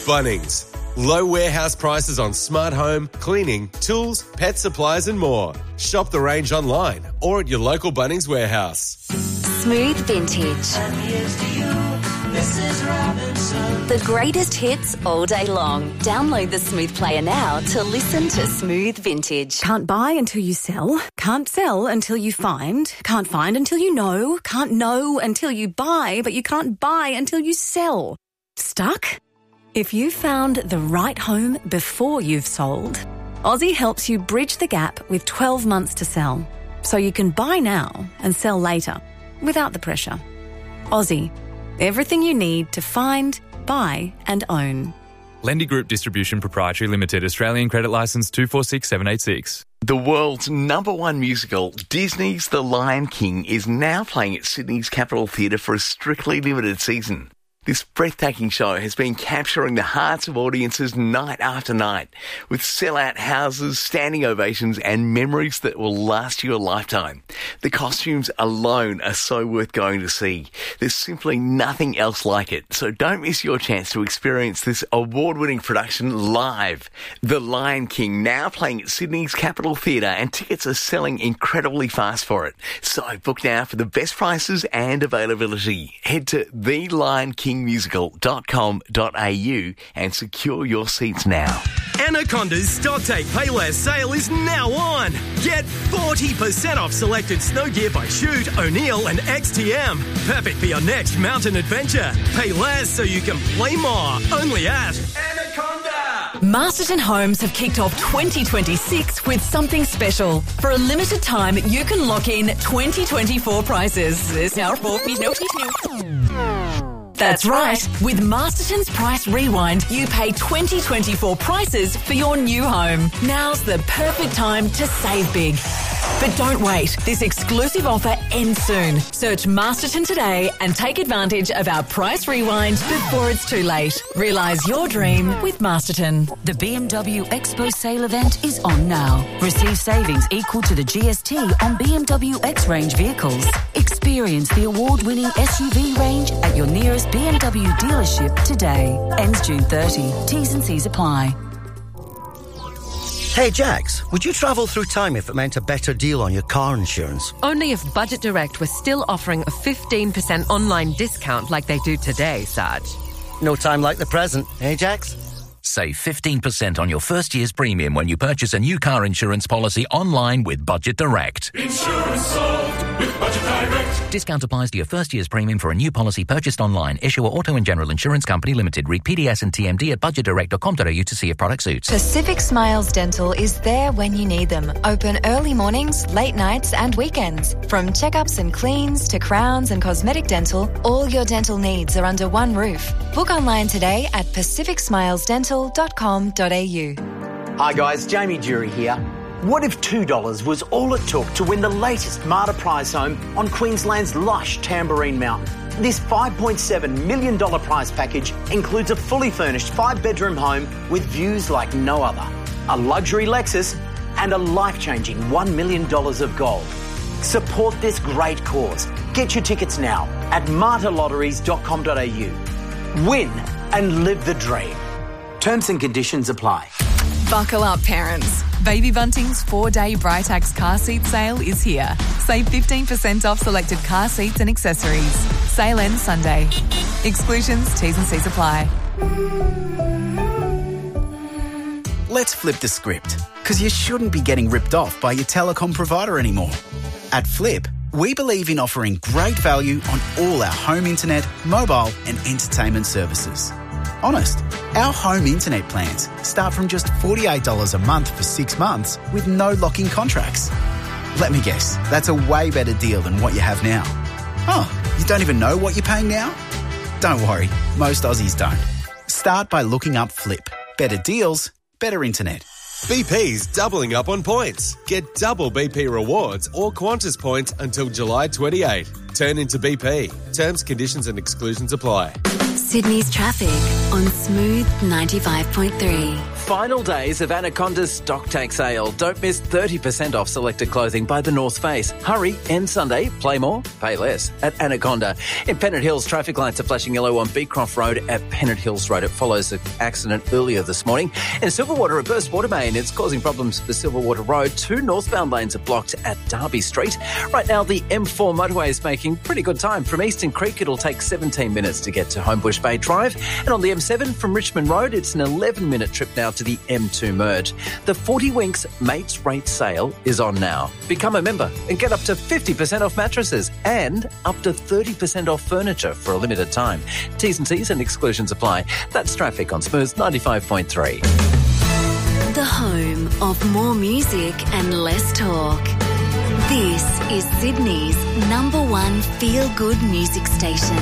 Bunnings. Low warehouse prices on smart home, cleaning, tools, pet supplies and more. Shop the range online or at your local Bunnings warehouse. Smooth Vintage. And here's to you, Mrs. Robinson. The greatest hits all day long. Download the Smooth Player now to listen to Smooth Vintage. Can't buy until you sell. Can't sell until you find. Can't find until you know. Can't know until you buy, but you can't buy until you sell. Stuck? If you found the right home before you've sold, Aussie helps you bridge the gap with 12 months to sell. So you can buy now and sell later without the pressure. Aussie. Everything you need to find, buy and own. Lendy Group Distribution Proprietary Limited, Australian Credit Licence 246786. The world's #1 musical, Disney's The Lion King, is now playing at Sydney's Capitol Theatre for a strictly limited season. This breathtaking show has been capturing the hearts of audiences night after night, with sellout houses, standing ovations and memories that will last you a lifetime. The costumes alone are so worth going to see. There's simply nothing else like it, so don't miss your chance to experience this award-winning production live. The Lion King, now playing at Sydney's Capitol Theatre, and tickets are selling incredibly fast for it. So book now for the best prices and availability. Head to thelionKingmusical.com.au and secure your seats now. Anaconda's Stock Take Pay Less sale is now on. Get 40% off selected snow gear by Shoot, O'Neill and XTM. Perfect for your next mountain adventure. Pay less so you can play more. Only at Anaconda. Masterton Homes have kicked off 2026 with something special. For a limited time, you can lock in 2024 prices. There's now That's right. With Masterton's Price Rewind, you pay 2024 prices for your new home. Now's the perfect time to save big. But don't wait. This exclusive offer ends soon. Search Masterton today and take advantage of our Price Rewind before it's too late. Realise your dream with Masterton. The BMW Expo sale event is on now. Receive savings equal to the GST on BMW X-Range vehicles. Experience the award-winning SUV range at your nearest BMW dealership today. Ends June 30. T's and C's apply. Hey Jax, would you travel through time if it meant a better deal on your car insurance? Only if Budget Direct was still offering a 15% online discount like they do today, Sarge. No time like the present, eh Jax? Save 15% on your first year's premium when you purchase a new car insurance policy online with Budget Direct. Insurance solved with Budget Direct. Discount applies to your first year's premium for a new policy purchased online. Issuer Auto and General Insurance Company Limited. Read PDS and TMD at budgetdirect.com.au to see if product suits. Pacific Smiles Dental is there when you need them. Open early mornings, late nights and weekends. From checkups and cleans to crowns and cosmetic dental, all your dental needs are under one roof. Book online today at pacificsmilesdental.com.au. Hi guys, Jamie Jury here. What if $2 was all it took to win the latest Marta prize home on Queensland's lush Tamborine Mountain? This $5.7 million prize package includes a fully furnished 5-bedroom home with views like no other, a luxury Lexus and a life-changing $1 million of gold. Support this great cause. Get your tickets now at martalotteries.com.au. Win and live the dream. Terms and conditions apply. Buckle up, parents. Baby Bunting's 4-day Britax car seat sale is here. Save 15% off selected car seats and accessories. Sale ends Sunday. Exclusions, T's and C's apply. Let's flip the script, because you shouldn't be getting ripped off by your telecom provider anymore. At Flip, we believe in offering great value on all our home internet, mobile and entertainment services. Honest, our home internet plans start from just $48 a month for 6 months with no lock-in contracts. Let me guess, that's a way better deal than what you have now. Oh, you don't even know what you're paying now? Don't worry, most Aussies don't. Start by looking up Flip. Better deals, better internet. BP's doubling up on points. Get double BP rewards or Qantas points until July 28. Turn into BP. Terms, conditions and exclusions apply. Sydney's traffic on Smooth 95.3. final days of Anaconda's stock take sale. Don't miss 30% off selected clothing by The North Face. Hurry, end Sunday, play more, pay less at Anaconda. In Pennant Hills, traffic lights are flashing yellow on Beecroft Road at Pennant Hills Road. It follows an accident earlier this morning. In Silverwater, a burst water main. It's causing problems for Silverwater Road. 2 northbound lanes are blocked at Derby Street. Right now, the M4 motorway is making pretty good time. From Eastern Creek, it'll take 17 minutes to get to Homebush Bay Drive. And on the M7 from Richmond Road, it's an 11-minute trip now to the M2 merge. The 40 Winks Mates Rate Sale is on now. Become a member and get up to 50% off mattresses and up to 30% off furniture for a limited time. T's and C's and exclusions apply. That's traffic on Smooth 95.3. The home of more music and less talk. This is Sydney's #1 feel-good music station.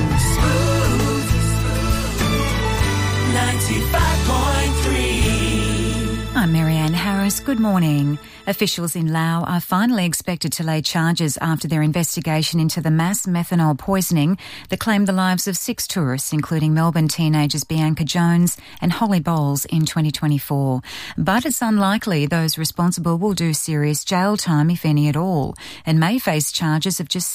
95.3. I'm Marianne Harris. Good morning. Officials in Laos are finally expected to lay charges after their investigation into the mass methanol poisoning that claimed the lives of 6 tourists, including Melbourne teenagers Bianca Jones and Holly Bowles in 2024. But it's unlikely those responsible will do serious jail time, if any at all, and may face charges of just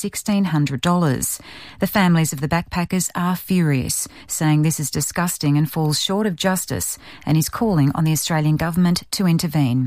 $1,600. The families of the backpackers are furious, saying this is disgusting and falls short of justice, and is calling on the Australian government to intervene.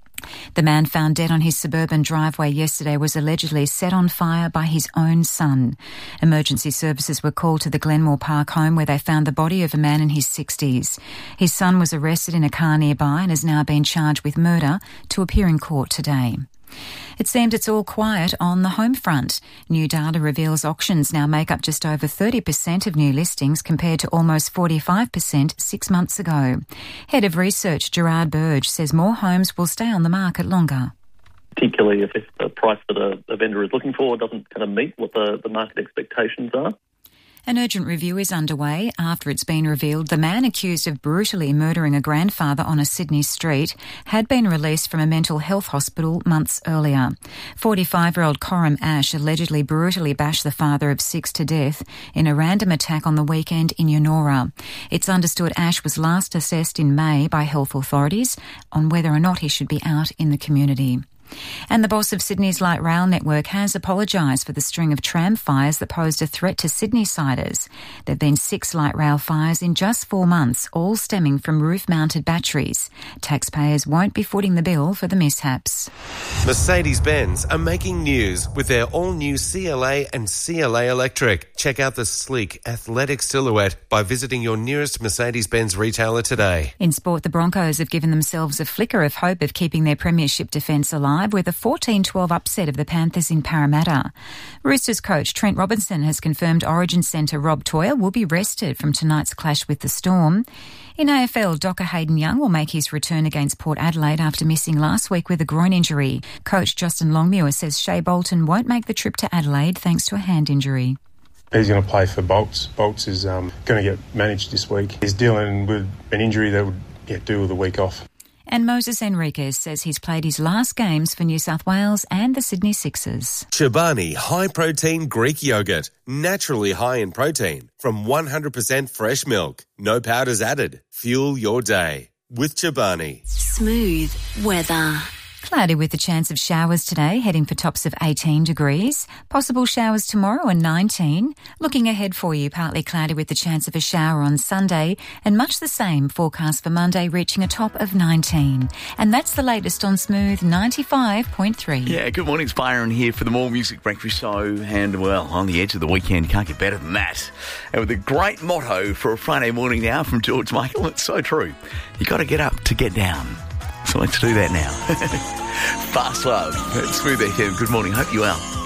The man found dead on his suburban driveway yesterday was allegedly set on fire by his own son. Emergency services were called to the Glenmore Park home where they found the body of a man in his 60s. His son was arrested in a car nearby and has now been charged with murder to appear in court today. It seems it's all quiet on the home front. New data reveals auctions now make up just over 30% of new listings compared to almost 45% 6 months ago. Head of Research Gerard Burge says more homes will stay on the market longer. Particularly if the price that a vendor is looking for doesn't kind of meet what the market expectations are. An urgent review is underway after it's been revealed the man accused of brutally murdering a grandfather on a Sydney street had been released from a mental health hospital months earlier. 45-year-old Coram Ash allegedly brutally bashed the father of 6 to death in a random attack on the weekend in Yonora. It's understood Ash was last assessed in May by health authorities on whether or not he should be out in the community. And the boss of Sydney's light rail network has apologised for the string of tram fires that posed a threat to Sydney-siders. There have been 6 light rail fires in just 4 months, all stemming from roof-mounted batteries. Taxpayers won't be footing the bill for the mishaps. Mercedes-Benz are making news with their all-new CLA and CLA Electric. Check out the sleek, athletic silhouette by visiting your nearest Mercedes-Benz retailer today. In sport, the Broncos have given themselves a flicker of hope of keeping their premiership defence alive with a 14-12 upset of the Panthers in Parramatta. Roosters coach Trent Robinson has confirmed Origin centre Rob Toyer will be rested from tonight's clash with the Storm. In AFL, Docker Hayden Young will make his return against Port Adelaide after missing last week with a groin injury. Coach Justin Longmuir says Shea Bolton won't make the trip to Adelaide thanks to a hand injury. He's going to play for Bolts. Bolts is going to get managed this week. He's dealing with an injury that would do with a week off. And Moses Enriquez says he's played his last games for New South Wales and the Sydney Sixers. Chobani high-protein Greek yogurt, naturally high in protein, from 100% fresh milk. No powders added. Fuel your day with Chobani. Smooth weather. Cloudy with the chance of showers today, heading for tops of 18 degrees. Possible showers tomorrow and 19. Looking ahead for you, partly cloudy with the chance of a shower on Sunday, and much the same forecast for Monday, reaching a top of 19. And that's the latest on Smooth 95.3. Yeah, good morning, it's Byron here for the More Music Breakfast Show, and well, on the edge of the weekend, can't get better than that. And with a great motto for a Friday morning now from George Michael, it's so true. You got to get up to get down. So let's do that now. Fast Love at Smooth FM. Good morning. Hope you're well.